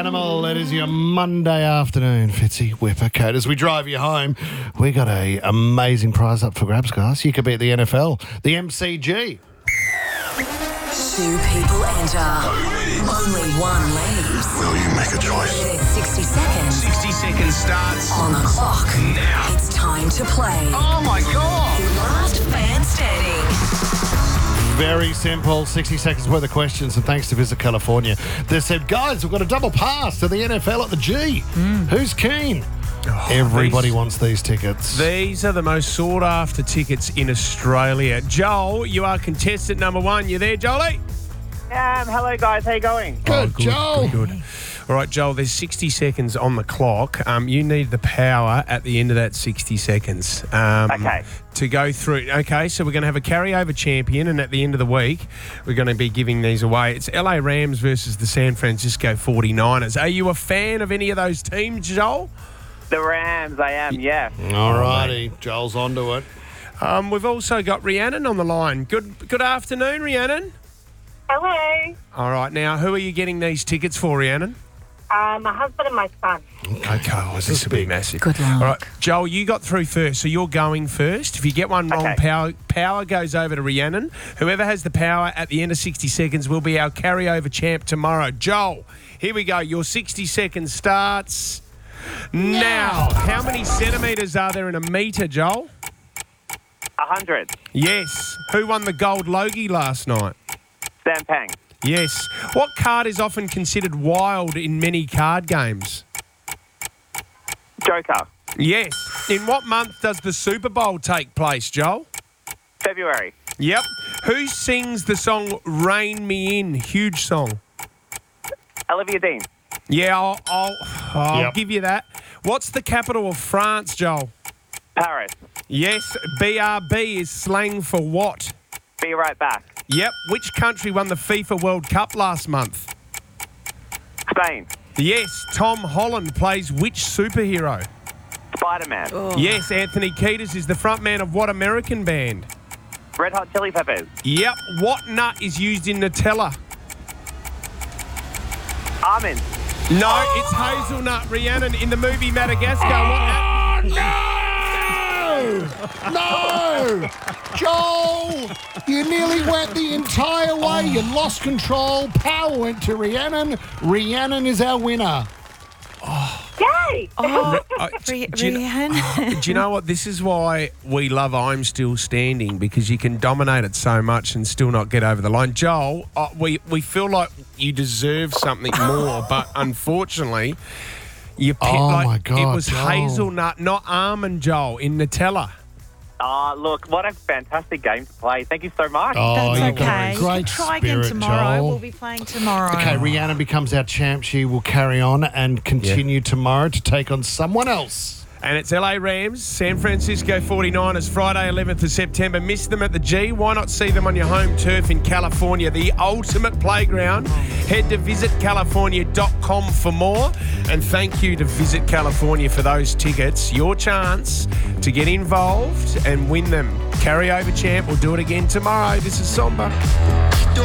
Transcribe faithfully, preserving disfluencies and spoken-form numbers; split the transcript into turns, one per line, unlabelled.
Animal. It is your Monday afternoon, Fitzy Whipper Coat. As we drive you home, we got a amazing prize up for grabs, guys. You could be at the N F L, the M C G.
Two people enter. Only one leaves.
Will you make a choice?
There's sixty seconds
sixty seconds starts
on the clock.
now.
It's time to play.
Oh my God.
Last man standing.
Very simple, sixty seconds worth of questions, and thanks to Visit California. They said, guys, we've got a double pass to the N F L at the G. Who's keen?
Oh,
Everybody
these,
wants these tickets.
These are the most sought after tickets in Australia. Joel, you are contestant number one. You there, Jolie?
Um, hello, guys. How you going?
Good,
Oh, good,
Joel.
Good, good. All right, Joel, there's sixty seconds on the clock. Um, you need the power at the end of that sixty seconds. Um,
Okay.
To go through. Okay, so we're going to have a carryover champion, and at the end of the week, we're going to be giving these away. It's L A Rams versus the San Francisco forty-niners. Are you a fan of any of those teams, Joel?
The Rams, I am, yeah.
All righty, Joel's onto it.
Um, we've also got Rhiannon on the line. Good, good afternoon, Rhiannon.
Hello.
All right, now, who are you getting these tickets for, Rhiannon?
Uh, my husband and my son.
Okay, oh, this will be massive.
Good luck.
All right, Joel, you got through first, so you're going first. If you get one wrong,
Okay.
power power goes over to Rhiannon. Whoever has the power at the end of sixty seconds will be our carryover champ tomorrow. Joel, here we go. Your sixty seconds starts now. How many centimetres are there in a metre, Joel?
A hundred.
Yes. Who won the gold Logie last night?
Sam Pang.
Yes. What card is often considered wild in many card games?
Joker.
Yes. In what month does the Super Bowl take place, Joel?
February.
Yep. Who sings the song Rain Me In? Huge song.
Olivia Dean.
Yeah, I'll, I'll, I'll
Yep.
give you that. What's the capital of France, Joel?
Paris.
Yes. B R B is slang for what?
Be right back.
Yep. Which country won the FIFA World Cup last month?
Spain.
Yes. Tom Holland plays which superhero?
Spider-Man.
Yes. Anthony Kiedis is the frontman of what American band?
Red Hot Chili Peppers.
Yep. What nut is used in Nutella?
Almond.
No, it's hazelnut. Rhiannon in the movie Madagascar. What nut?
No! Joel, you nearly went the entire way. You lost control. Power went to Rhiannon. Rhiannon is our winner.
Yay!
Uh,
Rhi-
do, you,
Rhiannon.
do you know what? This is why we love I'm Still Standing, because you can dominate it so much and still not get over the line. Joel, uh, we, we feel like you deserve something more, but unfortunately, you picked
Oh,
like
my God,
it was
Joel.
hazelnut, not almond, Joel, in Nutella.
Ah, look, what a fantastic game to play. Thank you so much.
Oh,
That's
you've got
okay.
a
You
great
can try again
spirit,
tomorrow.
Joel.
We'll be playing tomorrow.
Okay, Rhiannon becomes our champ. She will carry on and continue tomorrow to take on someone else.
And it's L A Rams, San Francisco forty-niners, Friday eleventh of September. Miss them at the G. Why not see them on your home turf in California, the ultimate playground? Head to visit california dot com for more. And thank you to Visit California for those tickets. Your chance to get involved and win them. Carryover champ. We'll do it again tomorrow. This is Somba.